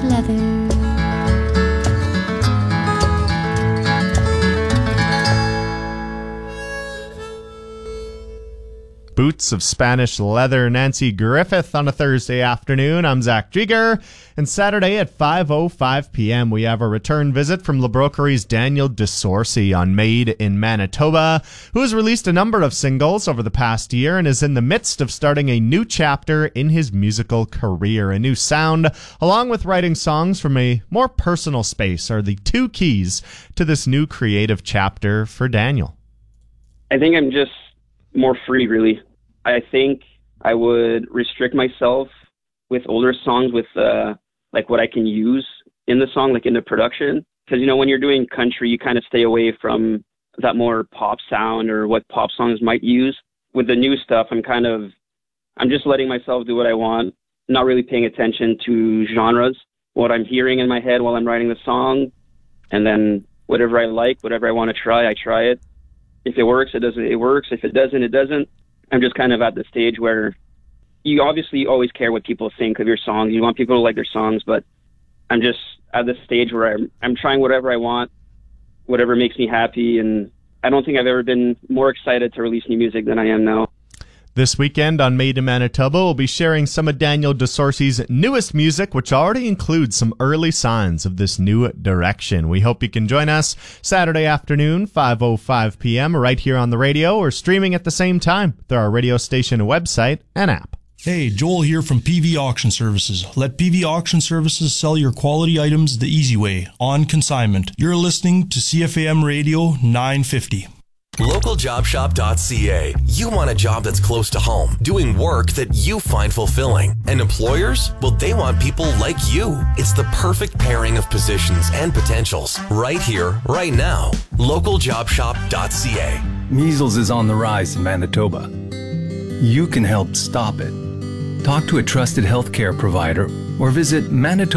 leather. Boots of Spanish Leather, Nancy Griffith on a Thursday afternoon. I'm Zach Jieger, and Saturday at 5:05 p.m. we have a return visit from LaBroqueries' Daniel DeSorcy on Made in Manitoba, who has released a number of singles over the past year and is in the midst of starting a new chapter in his musical career. A new sound, along with writing songs from a more personal space, are the two keys to this new creative chapter for Daniel. I think I'm just more free, really. I think I would restrict myself with older songs with like what I can use in the song, like in the production. Because, you know, when you're doing country, you kind of stay away from that more pop sound or what pop songs might use. With the new stuff, I'm just letting myself do what I want, not really paying attention to genres, what I'm hearing in my head while I'm writing the song. And then whatever I like, whatever I want to try, I try it. If it works, it doesn't, it works. If it doesn't, it doesn't. I'm just kind of at the stage where you obviously always care what people think of your songs. You want people to like their songs, but I'm just at the stage where I'm trying whatever I want, whatever makes me happy, and I don't think I've ever been more excited to release new music than I am now. This weekend on Made in Manitoba, we'll be sharing some of Daniel DeSorcy's newest music, which already includes some early signs of this new direction. We hope you can join us Saturday afternoon, 5:05 p.m., right here on the radio, or streaming at the same time through our radio station website and app. Hey, Joel here from PV Auction Services. Let PV Auction Services sell your quality items the easy way, on consignment. You're listening to CFAM Radio 950. LocalJobShop.ca. You want a job that's close to home, doing work that you find fulfilling. And employers? Well, they want people like you. It's the perfect pairing of positions and potentials. Right here, right now. LocalJobShop.ca. Measles is on the rise in Manitoba. You can help stop it. Talk to a trusted healthcare provider or visit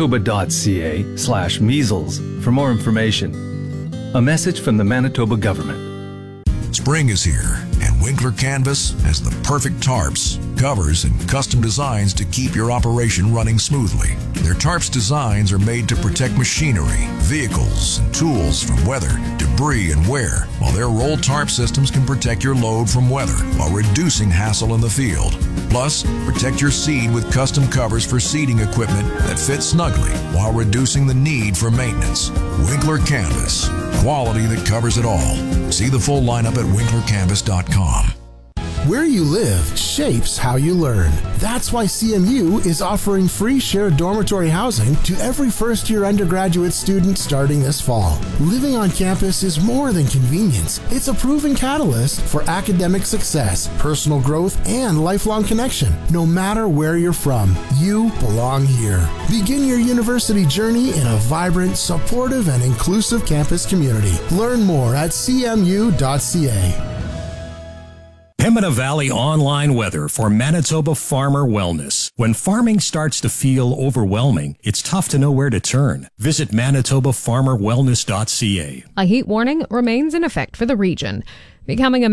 manitoba.ca/measles for more information. A message from the Manitoba government. Spring is here, and Winkler Canvas has the perfect tarps, covers, and custom designs to keep your operation running smoothly. Their tarps designs are made to protect machinery, vehicles, and tools from weather, debris, and wear, while their roll tarp systems can protect your load from weather while reducing hassle in the field. Plus, protect your seed with custom covers for seeding equipment that fit snugly while reducing the need for maintenance. Winkler Canvas, quality that covers it all. See the full lineup at winklercanvas.com. Where you live shapes how you learn. That's why CMU is offering free shared dormitory housing to every first-year undergraduate student starting this fall. Living on campus is more than convenience. It's a proven catalyst for academic success, personal growth, and lifelong connection. No matter where you're from, you belong here. Begin your university journey in a vibrant, supportive, and inclusive campus community. Learn more at cmu.ca. Pembina Valley online weather for Manitoba farmer wellness. When farming starts to feel overwhelming, it's tough to know where to turn. Visit manitobafarmerwellness.ca. A heat warning remains in effect for the region. Becoming a